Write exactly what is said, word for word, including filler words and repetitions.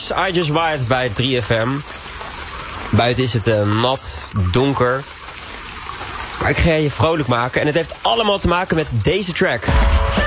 Prince, I Just Wired bij drie F M. Buiten is het uh, nat, donker. Maar ik ga je vrolijk maken. En het heeft allemaal te maken met deze track.